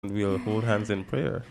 we'll hold hands in prayer.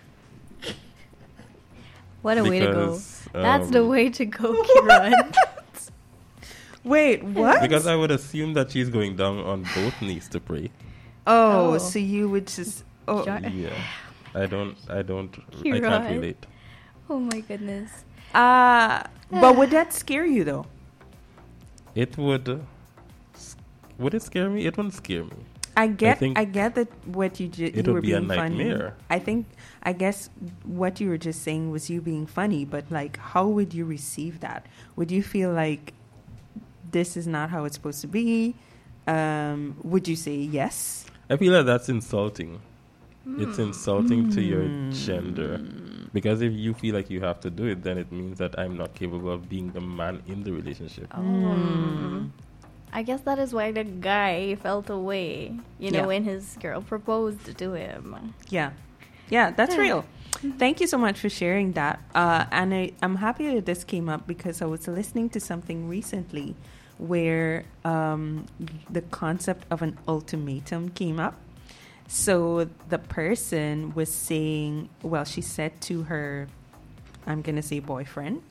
What a way to go. Because, That's the way to go, Kiran. Wait, what? Because I would assume that she's going down on both knees to pray. Oh, Oh. so you would just... Oh, Sure. Yeah. I can't Kiran. relate. Oh my goodness. but would that scare you, though? It would it scare me? It wouldn't scare me. I get think that what you it were would be a being funny. nightmare. I guess what you were just saying was you being funny, but like, how would you receive that? Would you feel like this is not how it's supposed to be? Would you say yes? I feel like that's insulting. It's insulting to your gender. Because if you feel like you have to do it, then it means that I'm not capable of being the man in the relationship. I guess that is why the guy felt away, Yeah. when his girl proposed to him. Yeah, that's real. Thank you so much for sharing that. And I'm happy that this came up because I was listening to something recently where the concept of an ultimatum came up. So the person was saying, well, she said to her, I'm going to say boyfriend,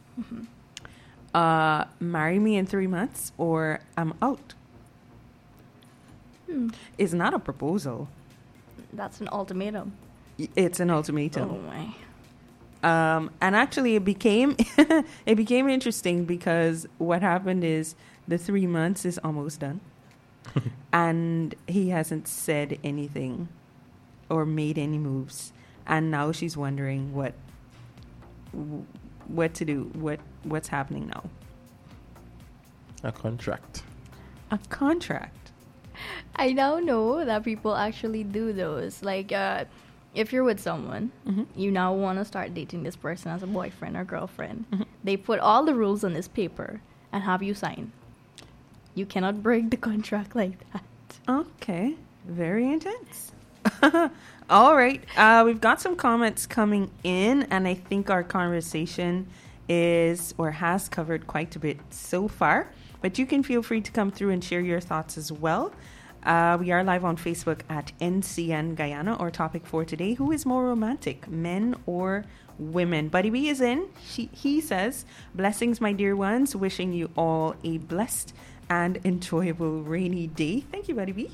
marry me in 3 months or I'm out. It's not a proposal. That's an ultimatum. It's an ultimatum. Oh my. And actually it became it became interesting because what happened is the 3 months is almost done. And he hasn't said anything or made any moves. And now she's wondering what to do, what's happening now. A contract. A contract. I now know that people actually do those. Like, if you're with someone, you now want to start dating this person as a boyfriend or girlfriend. They put all the rules on this paper and have you sign. You cannot break the contract like that. Okay. Very intense. All right. We've got some comments coming in, and I think our conversation is or has covered quite a bit so far. But you can feel free to come through and share your thoughts as well. We are live on Facebook at NCN Guyana. Our topic for today, who is more romantic, men or women? Buddy B is in. He says, blessings, my dear ones. Wishing you all a blessed and enjoyable rainy day. Thank you, Buddy B.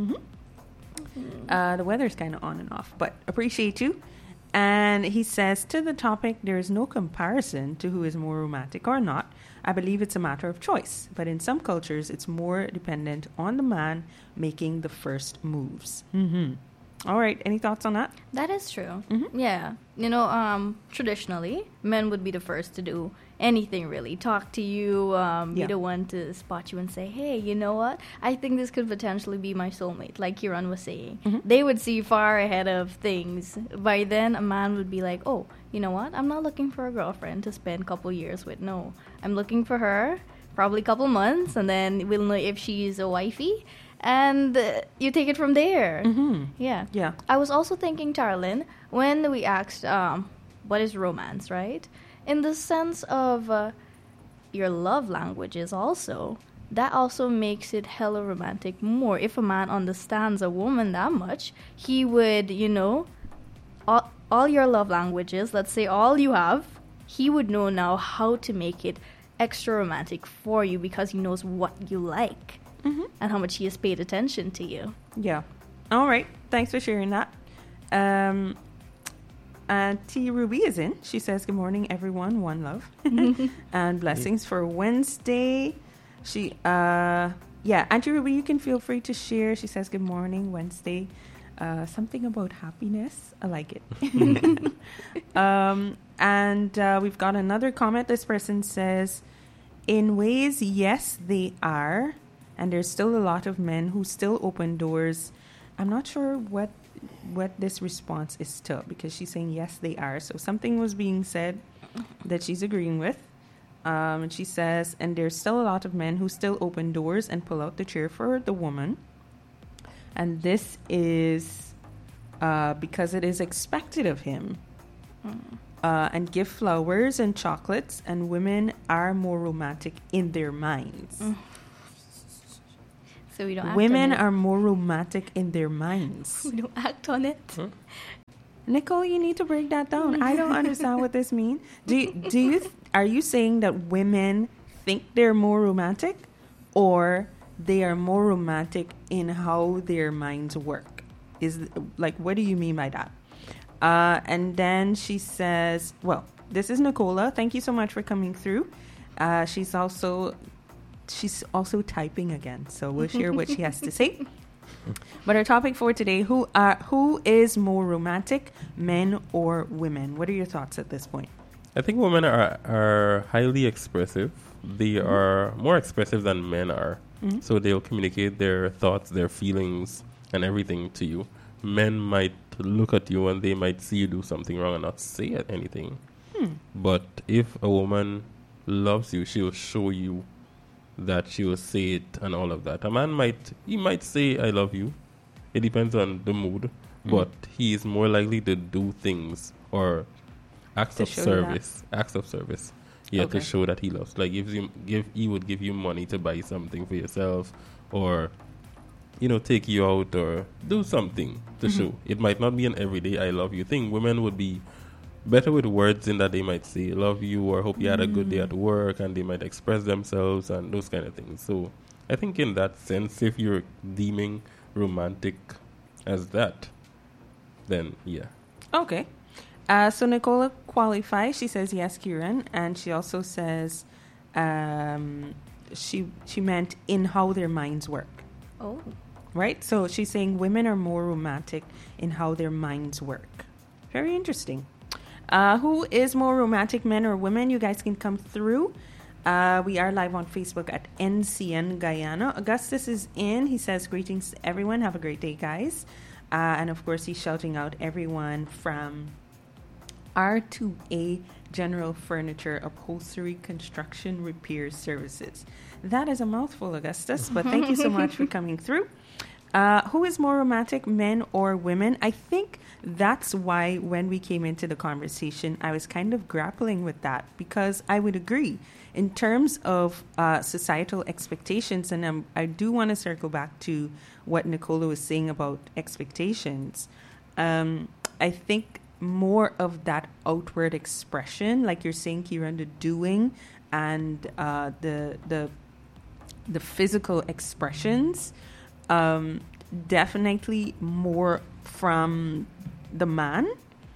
The weather's kind of on and off, but appreciate you. And he says, to the topic, there is no comparison to who is more romantic or not. I believe it's a matter of choice, but in some cultures, it's more dependent on the man making the first moves. All right. Any thoughts on that? That is true. Yeah. Traditionally, men would be the first to do anything, really. Talk to you, be the one to spot you and say, hey, you know what? I think this could potentially be my soulmate, like Kiran was saying. They would see far ahead of things. By then, a man would be like, oh, you know what? I'm not looking for a girlfriend to spend a couple years with. No, I'm looking for her, probably a couple months, and then we'll know if she's a wifey. And you take it from there. Yeah. I was also thinking, Tarlin, when we asked what is romance, right? In the sense of your love languages also, that also makes it hella romantic more. If a man understands a woman that much, he would, all your love languages, let's say all you have, he would know now how to make it extra romantic for you because he knows what you like. And how much he has paid attention to you. Yeah. All right. Thanks for sharing that. T. Ruby is in. She says, good morning, everyone. One love. And blessings for Wednesday. Auntie Ruby, you can feel free to share. She says, good morning, Wednesday. Something about happiness. I like it. We've got another comment. This person says, in ways, yes, they are. And there's still a lot of men who still open doors. I'm not sure what this response is to, because she's saying, yes, they are. So something was being said that she's agreeing with. And she says, and there's still a lot of men who still open doors and pull out the chair for the woman. And this is because it is expected of him. And give flowers and chocolates, and women are more romantic in their minds. So we don't act Women on it. are more romantic in their minds. We don't act on it. Nicole, you need to break that down. I don't understand what this means. Are you saying that women think they're more romantic, or they are more romantic in how their minds work? What do you mean by that? And then she says, well, this is Nicola. Thank you so much for coming through. She's also typing again, so we'll share what she has to say. But our topic for today, who is more romantic, men or women? What are your thoughts at this point? I think women are highly expressive. They are more expressive than men are. Mm-hmm. So they'll communicate their thoughts, their feelings, and everything to you. Men might look at you and they might see you do something wrong and not say anything. But if a woman loves you, she will show you that she will say it and all of that. A man might say I love you. It depends on the mood, but he is more likely to do things or acts of service. Yeah, to show that he loves. Like he would give you money to buy something for yourself, or take you out or do something to show. It might not be an everyday I love you thing. Women would be better with words in that they might say love you or hope you had a good day at work, and they might express themselves and those kind of things. So I think in that sense, if you're deeming romantic as that, then yeah. Okay. So Nicola qualifies. She says yes, Kieran, and she also says she meant in how their minds work. Oh. Right? So she's saying women are more romantic in how their minds work. Very interesting. Who is more romantic, men or women? You guys can come through. We are live on Facebook at NCN Guyana. Augustus is in. He says, greetings to everyone. Have a great day, guys. And of course, he's shouting out everyone from R2A General Furniture Upholstery Construction Repair Services. That is a mouthful, Augustus, but thank you so much for coming through. Who is more romantic, men or women? I think that's why when we came into the conversation, I was kind of grappling with that, because I would agree in terms of societal expectations. And I do want to circle back to what Nicola was saying about expectations. I think more of that outward expression, like you're saying, Kieran, the doing and the physical expressions, definitely more from the man,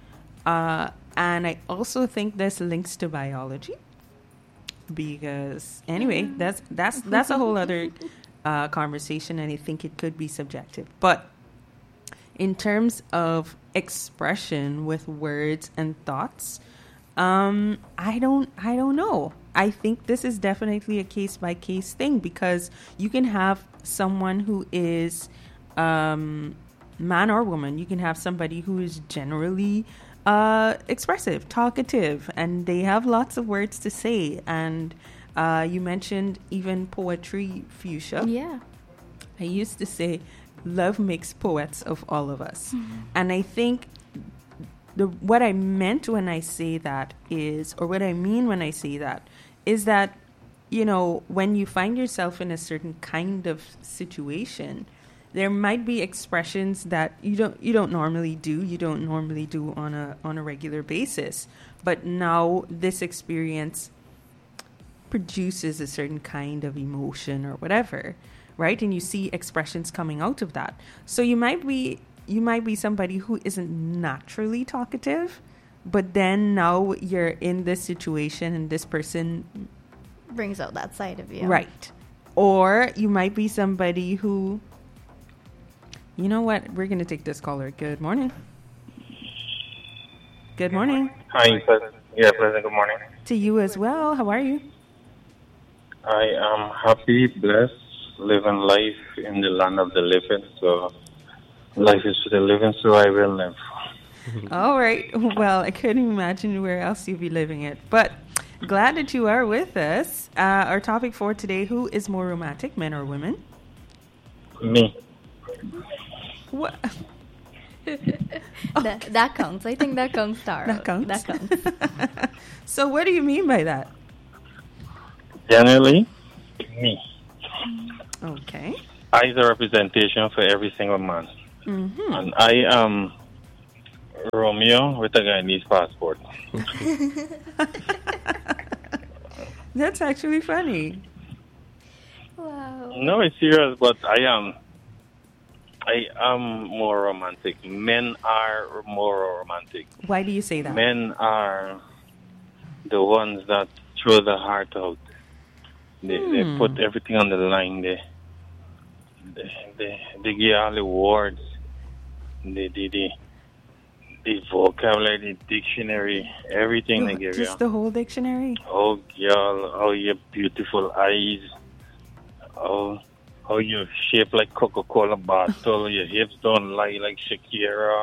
and I also think this links to biology, because anyway, that's a whole other conversation, and I think it could be subjective. But in terms of expression with words and thoughts, I don't know. I think this is definitely a case by case thing, because you can have someone who is man or woman. You can have somebody who is generally expressive, talkative, and they have lots of words to say. And you mentioned even poetry, Fuchsia. Yeah. I used to say, love makes poets of all of us. And I think what I meant when I say that is, or what I mean when I say that, is that, when you find yourself in a certain kind of situation, there might be expressions that you don't normally do. You don't normally do on a regular basis. But now this experience produces a certain kind of emotion or whatever, right? And you see expressions coming out of that. So you might be somebody who isn't naturally talkative, but then now you're in this situation and this person brings out that side of you. Right. Or you might be somebody who, you know what? We're going to take this caller. Good morning. Good morning. Hi, Pleasant. Yeah, Pleasant. Good morning. To you as well. How are you? I am happy, blessed, living life in the land of the living. So life is for the living, so I will live. All right. Well, I couldn't imagine where else you'd be living it. But glad that you are with us. Our topic for today, who is more romantic, men or women? Me. What? That counts. I think that counts, Tara. That counts? That counts. So what do you mean by that? Generally, me. Okay. eyes are representation for every single man. Mm-hmm. And I am Romeo with a Guyanese passport. That's actually funny. Wow. No, it's serious, but I am more romantic. Men are more romantic. Why do you say that? Men are the ones that throw the heart out. They put everything on the line. They give you all the words. The vocabulary, the dictionary, everything they give you. Just the whole dictionary? Oh, girl, oh, your beautiful eyes. Oh, how you shape like Coca-Cola bottle. Your hips don't lie like Shakira.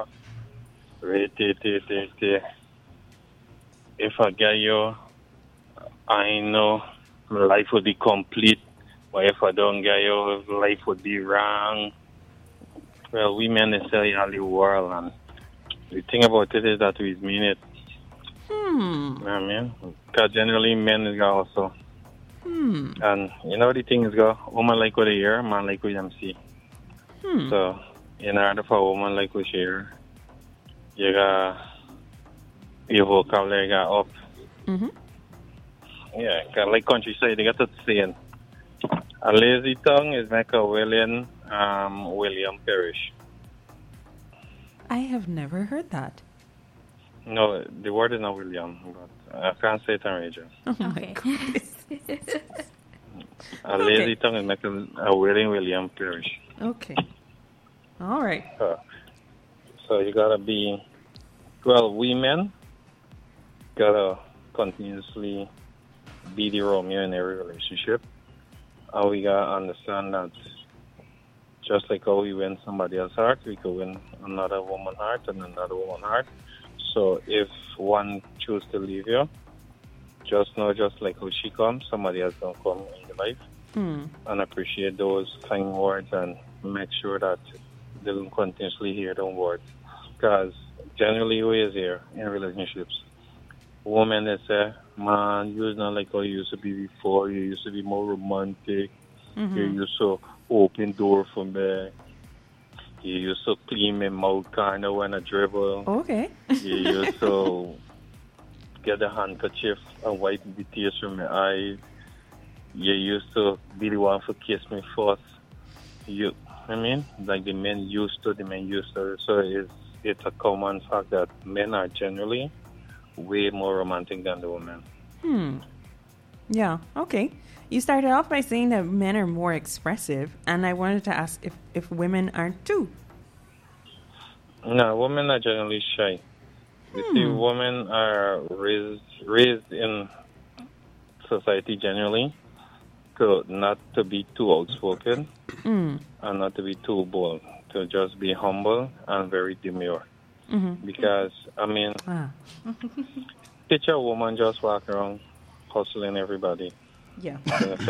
If I get you, I know life would be complete. But if I don't get you, life would be wrong. Well, we men they sell you all the world, and the thing about it is that we mean it. You know what I mean? Because generally men is also. And you know the thing is, woman like what they hear, man like what them see. So in order for a woman like what she hear, you got your vocabulary got up. Yeah, cause like countryside, they got that saying, a lazy tongue is like a William Parrish. I have never heard that. No, the word is not William, but I can't say it on radio. Oh my Okay. goodness. A lazy tongue is like a William Parrish. Okay. All right. So you gotta be, well, we men gotta continuously be the Romeo in every relationship. And we gotta understand that just like how we win somebody else's heart, we could win another woman's heart and another woman's heart. So if one choose to leave you, just know, just like how she comes, somebody else gonna come in your life. And appreciate those kind words and make sure that they don't continuously hear those words. Because generally who is here in relationships? Women they say, man, you're not like how you used to be before. You used to be more romantic. You used to open door for me. You used to clean my mouth kind of when I dribble. Okay. You used to get a handkerchief and wipe the tears from my eyes. You used to be the one to kiss me first. I mean, like the men used to. So it's a common fact that men are generally way more romantic than the women. Yeah, okay. You started off by saying that men are more expressive, and I wanted to ask if women aren't too. No, women are generally shy. You see, women are raised in society generally to not to be too outspoken and not to be too bold, to just be humble and very demure. Because, I mean, picture a woman just walk around hustling everybody. Yeah.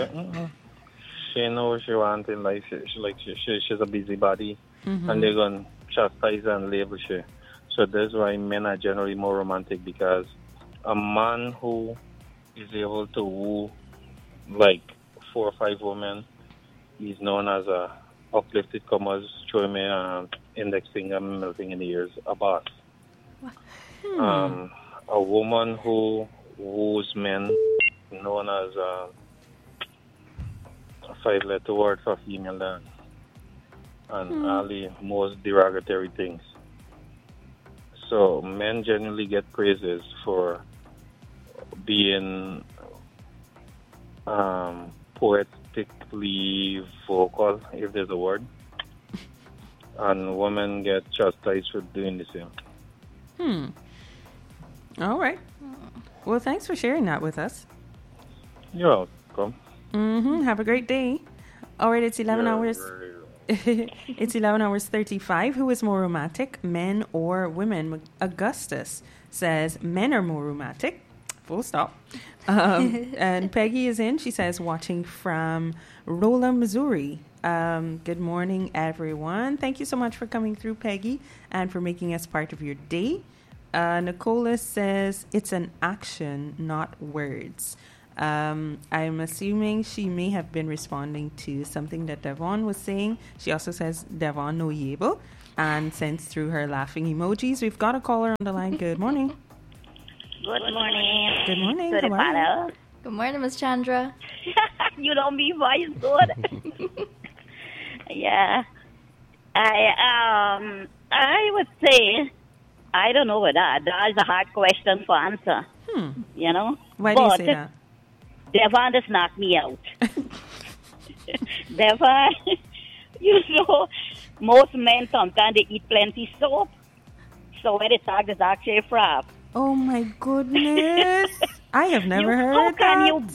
She knows she wants in life. She's a busybody, and they're going to chastise and label she. So that's why men are generally more romantic, because a man who is able to woo like 4 or 5 women is known as a uplifted commas, showing me index finger, middle finger in the ears, a boss. A woman who woos men, known as a 5-letter word for female then, and all the most derogatory things. So men generally get praises for being poetically vocal, if there's a word, and women get chastised for doing the same. All right. Well, thanks for sharing that with us. You're welcome. Have a great day. All right, it's 11 hours. It's 11 hours 35. Who is more romantic, men or women? Augustus says men are more romantic. Full stop. And Peggy is in. She says, watching from Rolla, Missouri. Good morning, everyone. Thank you so much for coming through, Peggy, and for making us part of your day. Nicola says, it's an action, not words. I'm assuming she may have been responding to something that Devon was saying. She also says Devon no yable and sends through her laughing emojis. We've got a caller on the line. Good morning. Good morning. Good morning. To the How are you? panel. Good morning, Miss Chandra. You know me voice good. Yeah. I would say I don't know that. That is a hard question to answer. You know? Why do you say that? Devon just knocked me out. Devon, you know, most men sometimes they eat plenty soap. So when they talk, they actually frap. Oh my goodness. I have never heard How that.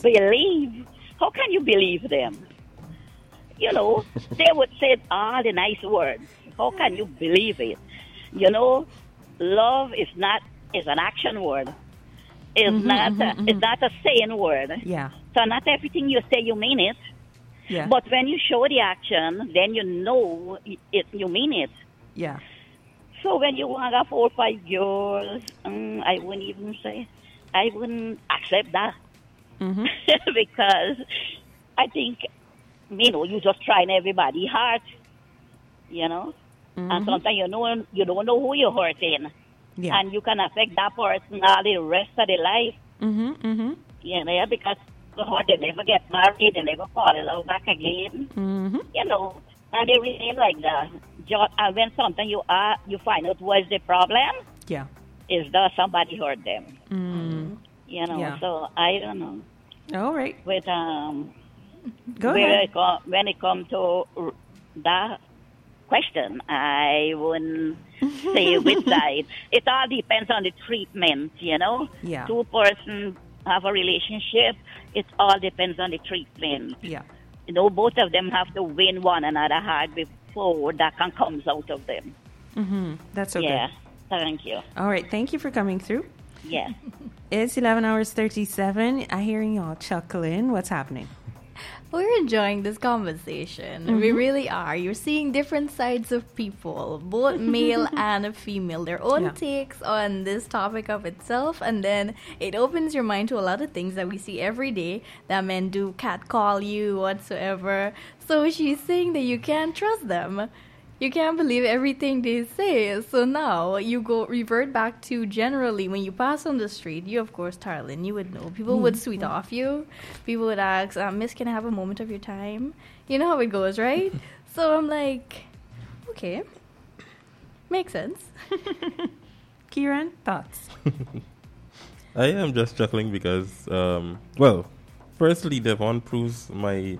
How can you believe them? You know, they would say all the nice words. How can you believe it? You know, love is an action word. It's not a saying word. Yeah. So not everything you say you mean it. Yeah. But when you show the action, then you know you mean it. Yeah. So when you want to 4 or 5 girls, I wouldn't accept that. Because I think, you know, you just trying everybody hard, you know. And sometimes you don't know who you're hurting. Yeah. And you can affect that person all the rest of their life. You know, because they never get married, they never fall in love back again. You know, and they remain like that. And when sometimes you find out what's the problem, Yeah. is that somebody hurt them. You know, Yeah. so I don't know. All right. But Go ahead. when it comes to that question, I wouldn't say which side. It all depends on the treatment, you know. Yeah. 2 persons have a relationship. It all depends on the treatment. Yeah. You know, both of them have to win one another hard before that can comes out of them. That's okay. Yeah. Thank you. All right. Thank you for coming through. Yeah. It's 11 hours 37. I hearing y'all chuckling. What's happening? We're enjoying this conversation. We really are. You're seeing different sides of people, both male and female, their own takes on this topic of itself. And then it opens your mind to a lot of things that we see every day that men do, catcall you, whatsoever. So she's saying that you can't trust them. You can't believe everything they say. So now you revert back to generally when you pass on the street. You, of course, Tarlin, you would know. People would sweet off you. People would ask, Miss, can I have a moment of your time? You know how it goes, right? So I'm like, okay. Makes sense. Kieran, thoughts? I am just chuckling because, well, firstly, Devon proves my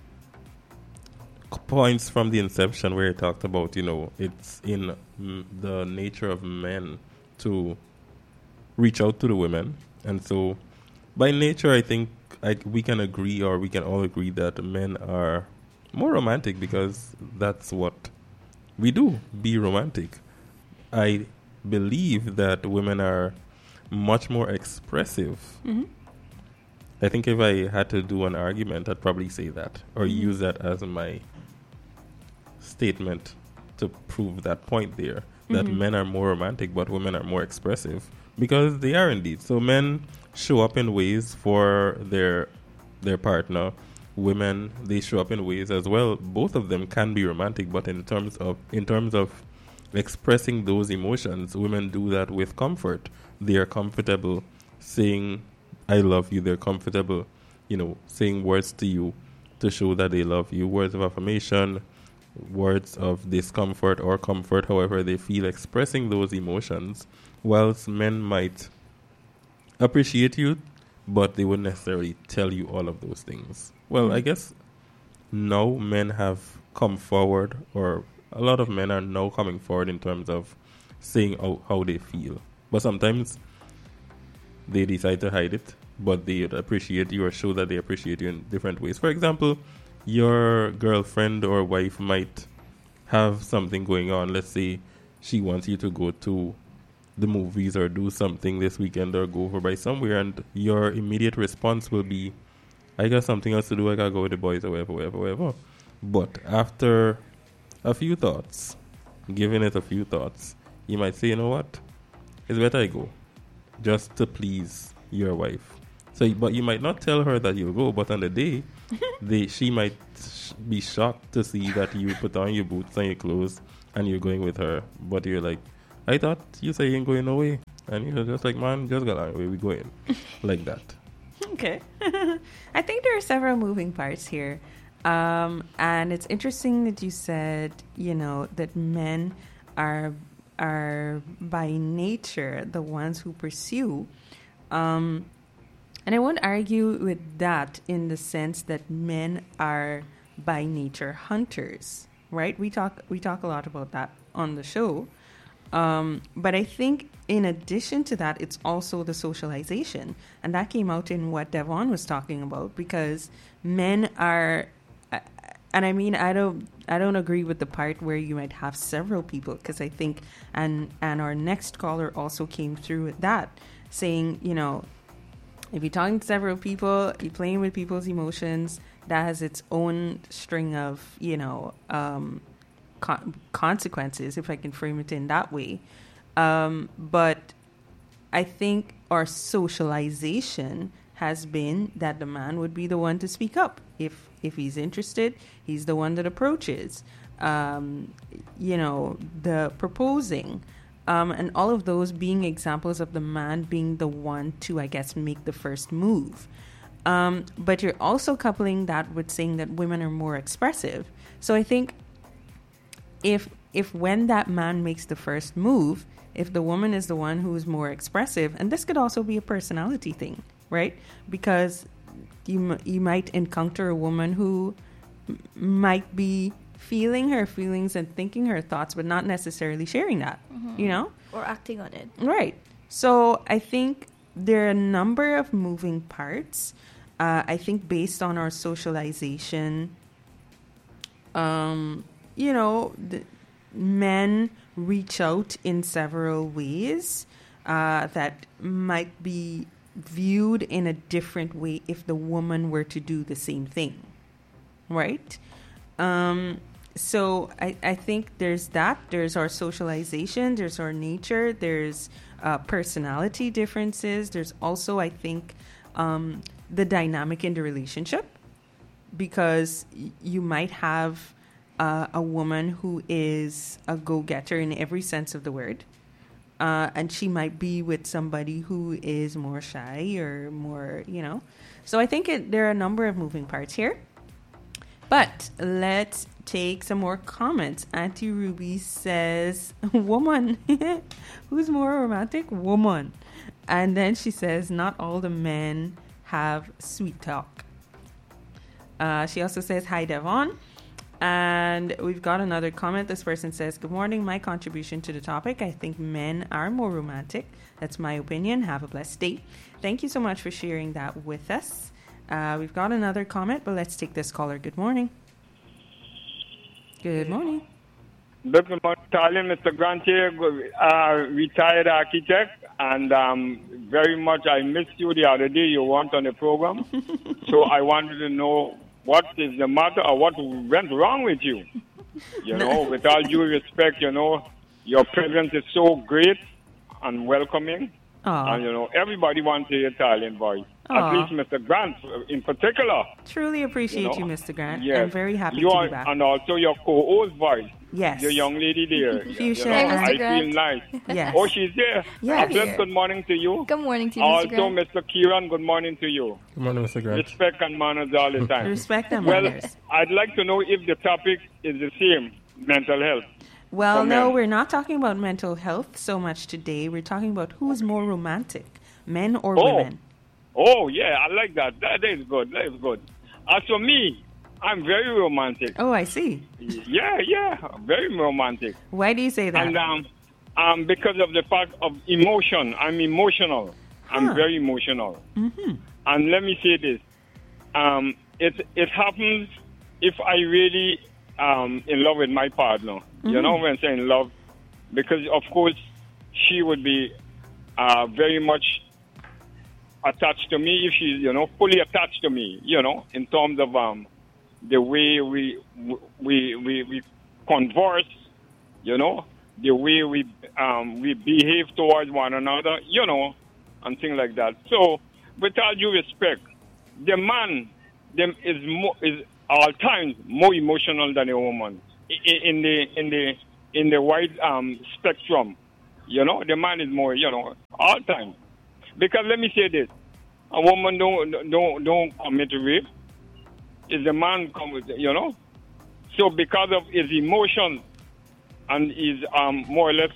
points from the inception where he talked about, you know, it's in the nature of men to reach out to the women. And so by nature, I think we can agree, or we can all agree, that men are more romantic because that's what we do, be romantic. I believe that women are much more expressive. I think if I had to do an argument, I'd probably say that, or use that as my statement to prove that point there, that men are more romantic but women are more expressive, because they are indeed. So men show up in ways for their partner. Women, they show up in ways as well. Both of them can be romantic, but in terms of expressing those emotions, women do that with comfort. They are comfortable saying I love you. They're comfortable, you know, saying words to you to show that they love you, words of affirmation, words of discomfort or comfort, however they feel, expressing those emotions, whilst men might appreciate you, but they wouldn't necessarily tell you all of those things. Well, I guess now men have come forward, or a lot of men are now coming forward in terms of saying how they feel. But sometimes they decide to hide it, but they appreciate you or show that they appreciate you in different ways. For example, your girlfriend or wife might have something going on. Let's say she wants you to go to the movies or do something this weekend or go over by somewhere, and your immediate response will be, I got something else to do, I gotta go with the boys or whatever. But after a few thoughts, giving it a few thoughts, you might say, you know what, it's better I go, just to please your wife. So, but you might not tell her that you'll go, but on the day, she might be shocked to see that you put on your boots and your clothes and you're going with her. But you're like, I thought you said you ain't going away. And you're just like, man, just go on, where we going? Like that. Okay. I think there are several moving parts here. And it's interesting that you said, that men are by nature the ones who pursue. And I won't argue with that in the sense that men are by nature hunters, right? We talk a lot about that on the show. But I think in addition to that, it's also the socialization. And that came out in what Devon was talking about, because men are, and I mean, I don't agree with the part where you might have several people, because I think, and our next caller also came through with that, saying, if you're talking to several people, you're playing with people's emotions, that has its own string of, consequences, if I can frame it in that way. But I think our socialization has been that the man would be the one to speak up. If he's interested, he's the one that approaches. The proposing. And all of those being examples of the man being the one to, I guess, make the first move. But you're also coupling that with saying that women are more expressive. So I think if when that man makes the first move, if the woman is the one who is more expressive, and this could also be a personality thing, right? Because you might encounter a woman who might be feeling her feelings and thinking her thoughts, but not necessarily sharing that, Or acting on it. Right. So I think there are a number of moving parts. I think based on our socialization, men reach out in several ways that might be viewed in a different way if the woman were to do the same thing, right? So I think there's that. There's our socialization. There's our nature. There's personality differences. There's also, I think, the dynamic in the relationship, because you might have a woman who is a go-getter in every sense of the word, and she might be with somebody who is more shy or more, So I think there are a number of moving parts here. But let's take some more comments. Auntie Ruby says, woman. Who's more romantic? Woman. And then she says, not all the men have sweet talk. She also says, hi, Devon. And we've got another comment. This person says, good morning. My contribution to the topic, I think men are more romantic. That's my opinion. Have a blessed day. Thank you so much for sharing that with us. We've got another comment, but let's take this caller. Good morning. Good morning. Good morning, Mr. Grant here, retired architect, and very much I missed you the other day. You weren't on the program, so I wanted to know what is the matter or what went wrong with you. With all due respect, your presence is so great and welcoming. Aww. And, everybody wants to hear Italian voice. At least Mr. Grant in particular. Truly appreciate you, Mr. Grant. Yes. I'm very happy you to are, be back. And also your co-host voice. Yes. The young lady there. Fuchsia. I feel nice. Yes. Oh, she's there. Yes. Good morning to you. Good morning to you, Also, Mr. Grant. Mr. Kieran, good morning to you. Good morning, Mr. Grant. Respect and manners all the time. Respect and Well, manners. I'd like to know if the topic is the same, mental health. Well, for no, men. we're not talking about mental health so much today. We're talking about who is more romantic, men or Oh. women. Oh, yeah, I like that. That is good. That is good. As for me, I'm very romantic. Oh, I see. Yeah, very romantic. Why do you say that? And because of the fact of emotion, I'm emotional. I'm very emotional. Mm-hmm. And let me say this: it happens if I really in love with my partner. Mm-hmm. You know when I'm saying love, because of course she would be very much attached to me if she's fully attached to me. In terms of the way we converse. The way we behave towards one another. And things like that. So with all due respect, the man is all times more emotional than a woman in the wide spectrum. You know, the man is more, all time. Because let me say this: a woman don't commit rape. Is the man So because of his emotions and his more or less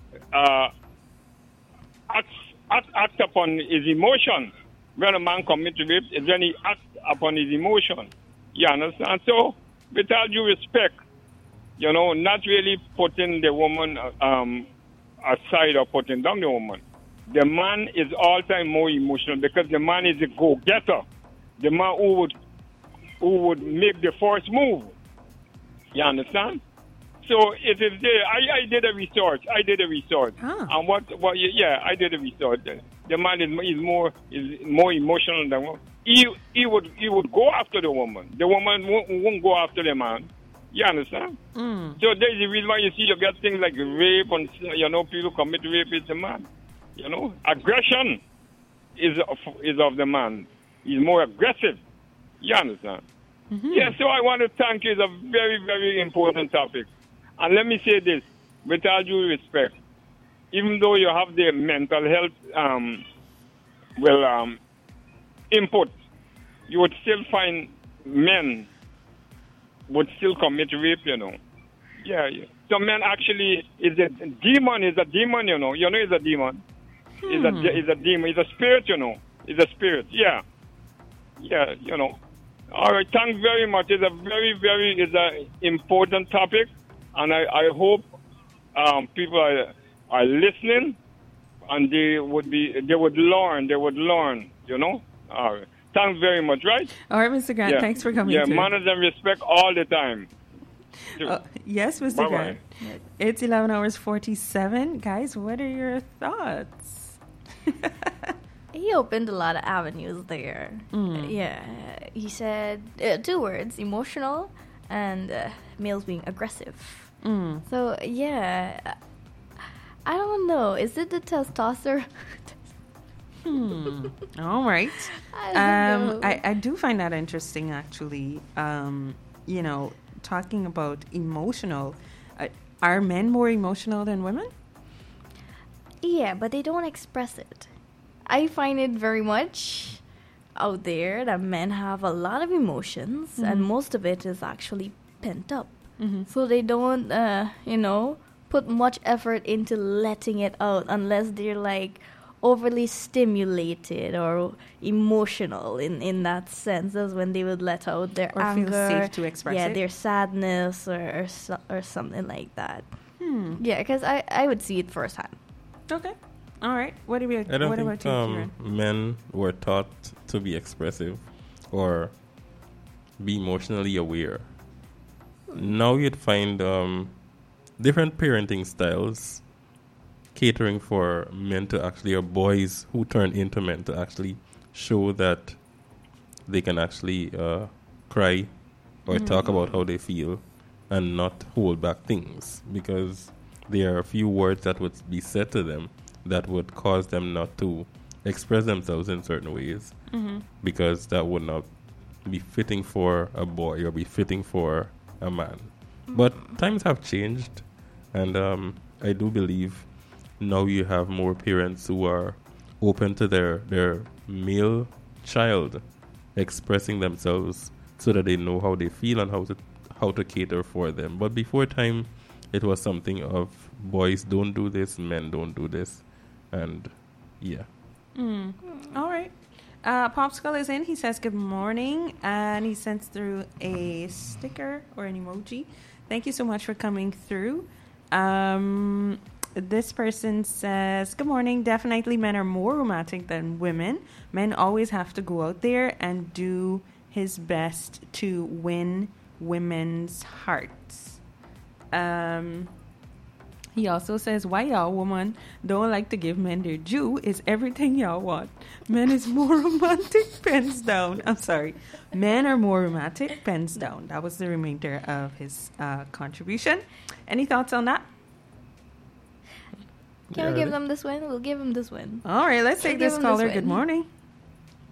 act upon his emotion. When a man commits rape, is when he acts upon his emotion. You understand? So, with all due respect, not really putting the woman aside or putting down the woman. The man is all time more emotional because the man is a go-getter. The man who would make the first move. You understand? So it is there. I did a research. Ah. And I did a research. The man is more emotional than woman. He would go after the woman. The woman won't go after the man. You understand? Mm. So there's the reason why you get things like rape and people commit rape. It's the man. Aggression is of the man. He's more aggressive. You understand? Mm-hmm. Yeah. So I want to thank you. It's a very, very important topic. And let me say this, with all due respect, even though you have the mental health input, you would still find men would still commit rape, Yeah. So men actually is a demon, It's a demon, it's a demon. It's a demon, it's a spirit, It's a spirit, yeah. Yeah, All right, thanks very much. It's a very, very important topic. And I hope people are listening, and they would learn. All right. Thanks very much. Right. All right, Mr. Grant. Yeah. Thanks for coming. Yeah, manners and respect all the time. Yes, Mr. Bye-bye. Grant. It's 11:47. Guys, what are your thoughts? He opened a lot of avenues there. Yeah, he said 2 words: emotional and males being aggressive. So yeah, I don't know. Is it the testosterone? All right. I don't know. I do find that interesting, actually. Talking about emotional. Are men more emotional than women? Yeah, but they don't express it. I find it very much out there that men have a lot of emotions, and most of it is actually pent up. So they don't, put much effort into letting it out unless they're like overly stimulated or emotional in that sense. That's when they would let out their or anger, feel safe to express it. their sadness or something like that. Yeah, because I would see it firsthand. Okay. All right. What I don't about think you, Kieran? men were taught to be expressive or be emotionally aware. Now you'd find different parenting styles catering for men to actually, or boys who turn into men to actually show that they can actually cry or talk about how they feel and not hold back things, because there are a few words that would be said to them that would cause them not to express themselves in certain ways, because that would not be fitting for a boy or be fitting for a man. But times have changed, and I do believe now you have more parents who are open to their male child expressing themselves so that they know how they feel and how to cater for them. But before time, it was something of boys don't do this, men don't do this, and yeah. All right. Popsicle is in. He says good morning, and he sends through a sticker or an emoji. Thank you so much for coming through. This person says, good morning. Definitely men are more romantic than women. Men always have to go out there and do his best to win women's hearts. He also says, why y'all woman don't like to give men their due is everything y'all want. Men is more romantic, pens down. I'm sorry. Men are more romantic, pens down. That was the remainder of his contribution. Any thoughts on that? Can we give them this win? We'll give them this win. All right, let's take this caller. Good morning.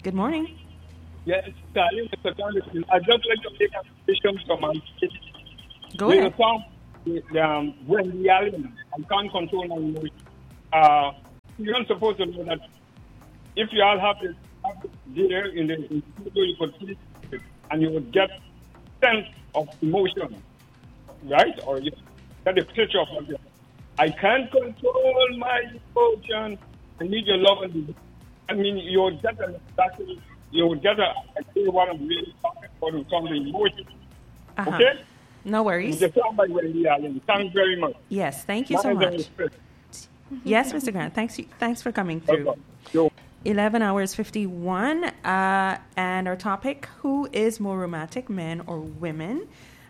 Good morning. Yes, Charlie, Mr. Johnson. I'd just like to make a petition from my city. Go ahead. When we are in, I can't control my emotions. You're not supposed to know that if you all have this there in the studio, you could see it and you would get sense of emotion, right? Or you get a picture of it. I can't control my emotion. I need your love and I mean, you would get a I say what I'm really talking about in terms of emotion. Okay? No worries. Thanks very much. Yes, thank you so much. Yes, Mr. Grant. Thanks for coming through. 11 hours 51, and our topic: who is more romantic, men or women?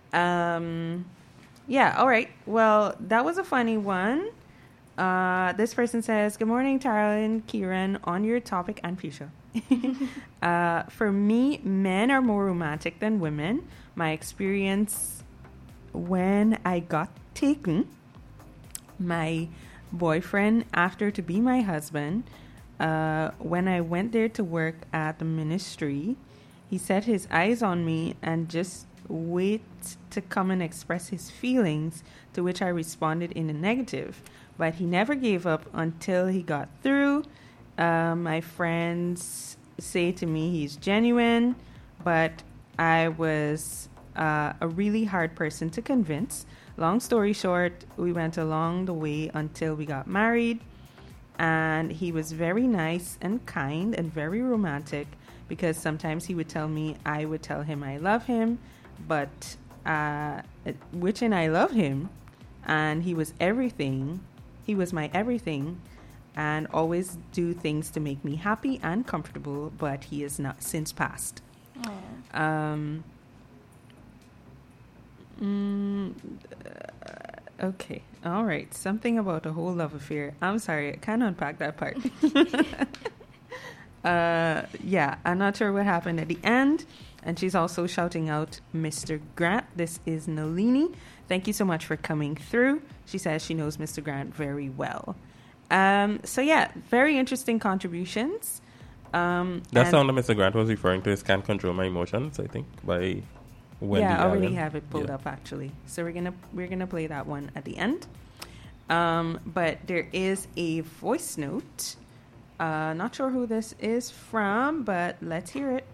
Yeah. All right. Well, that was a funny one. This person says, "Good morning, Tara and Kieran. On your topic and Fuchsia. For me, men are more romantic than women. My experience when I got taken, my boyfriend after to be my husband, when I went there to work at the ministry, he set his eyes on me and just wait to come and express his feelings, to which I responded in a negative. But he never gave up until he got through. My friends say to me he's genuine, but I was a really hard person to convince. Long story short, we went along the way until we got married, and he was very nice and kind and very romantic, because sometimes he would tell me I would tell him I love him, but which and I love him, and he was everything. He was my everything, and always do things to make me happy and comfortable, but he is not since passed. Okay. All right. Something about a whole love affair. I'm sorry. I can't unpack that part. Yeah. I'm not sure what happened at the end. And she's also shouting out Mr. Grant. This is Nalini. Thank you so much for coming through. She says she knows Mr. Grant very well. So yeah, very interesting contributions. That sound that Mr. Grant was referring to is "Can't Control My Emotions," I think, by Wendy I already Allen. have it pulled up actually. So we're gonna play that one at the end. But there is a voice note. Not sure who this is from, but let's hear it.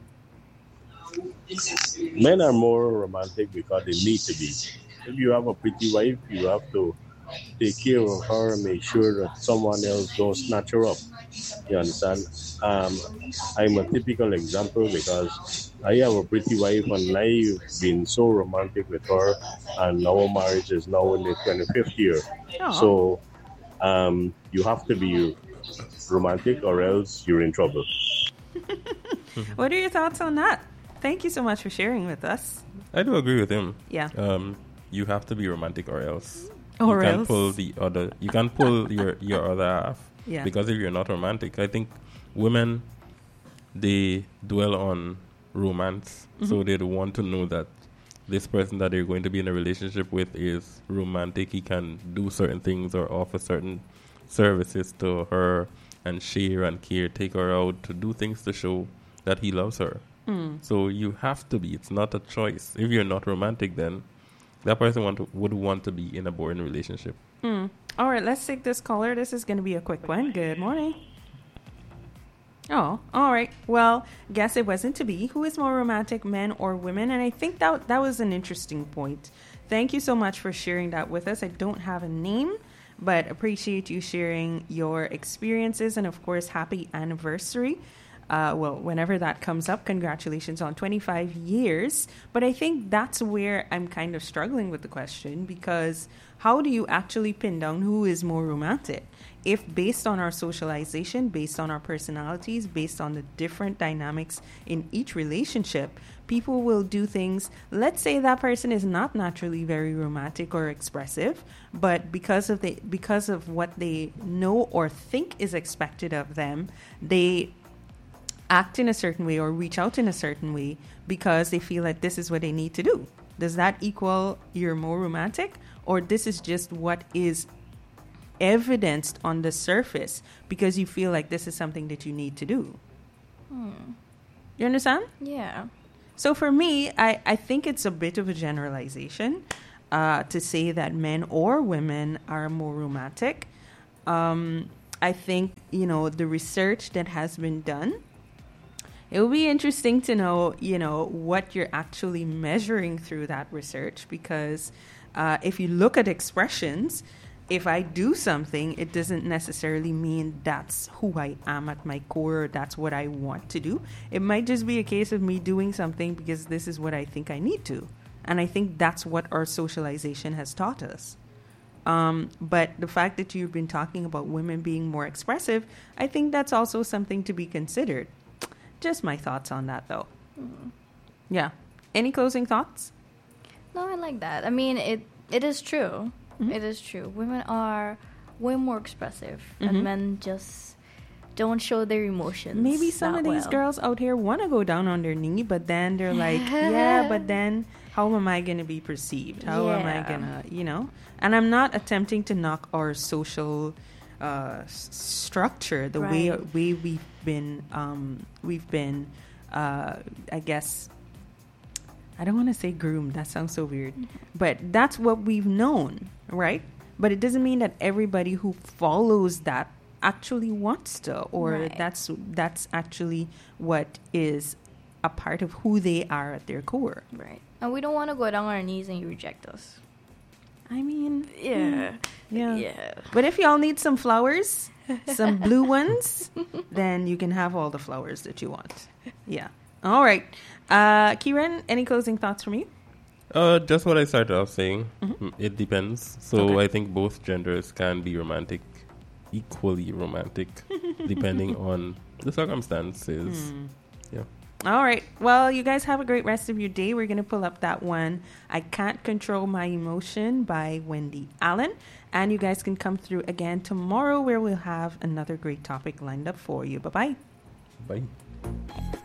Men are more romantic because they need to be. If you have a pretty wife, you have to take care of her and make sure that someone else don't snatch her up. You understand? I'm a typical example because I have a pretty wife and I've been so romantic with her, and our marriage is now in the 25th year. Aww. So you have to be romantic or else you're in trouble. What are your thoughts on that? Thank you so much for sharing with us. I do agree with him. Yeah. You have to be romantic or else. Or you can't else. pull the other. You can't pull your other half. Yeah. Because if you're not romantic, I think women, they dwell on romance, so they want to know that this person that they're going to be in a relationship with is romantic. He can do certain things or offer certain services to her and share and care, take her out to do things to show that he loves her. So you have to be. It's not a choice. If you're not romantic, then that person would want to be in a boring relationship. All right, let's take this caller. This is going to be a quick one. Good morning. Oh, all right. Well, guess it wasn't to be. Who is more romantic, men or women? And I think that was an interesting point. Thank you so much for sharing that with us. I don't have a name, but appreciate you sharing your experiences. And, of course, happy anniversary. Well, whenever that comes up, congratulations on 25 years. But I think that's where I'm kind of struggling with the question, because how do you actually pin down who is more romantic? If based on our socialization, based on our personalities, based on the different dynamics in each relationship, people will do things. Let's say that person is not naturally very romantic or expressive, but because of what they know or think is expected of them, they act in a certain way or reach out in a certain way because they feel like this is what they need to do. Does that equal you're more romantic, or this is just what is evidenced on the surface because you feel like this is something that you need to do? You understand? Yeah. So for me, I think it's a bit of a generalization to say that men or women are more romantic. I think, the research that has been done, it will be interesting to know, what you're actually measuring through that research, because if you look at expressions, if I do something, it doesn't necessarily mean that's who I am at my core, or that's what I want to do. It might just be a case of me doing something because this is what I think I need to. And I think that's what our socialization has taught us. But the fact that you've been talking about women being more expressive, I think that's also something to be considered. Just my thoughts on that, though. Yeah. Any closing thoughts? No, I like that. I mean, it is true. Mm-hmm. It is true. Women are way more expressive, and men just don't show their emotions. Maybe some of these girls out here want to go down on their knee, but then they're like, yeah, but then how am I going to be perceived? How am I going to, And I'm not attempting to knock our social structure, the way we've been, I guess, I don't want to say groomed. That sounds so weird. But that's what we've known, right? But it doesn't mean that everybody who follows that actually wants to, or that's actually what is a part of who they are at their core. Right. And we don't want to go down on our knees and you reject us. I mean, yeah. But if y'all need some flowers, some blue ones, then you can have all the flowers that you want. Yeah. All right. Kieran, any closing thoughts from you? Just what I started off saying. It depends. So I think both genders can be romantic, equally romantic, depending on the circumstances. Yeah. All right. Well, you guys have a great rest of your day. We're going to pull up that one, I Can't Control My Emotion by Wendy Allen. And you guys can come through again tomorrow, where we'll have another great topic lined up for you. Bye-bye. Bye.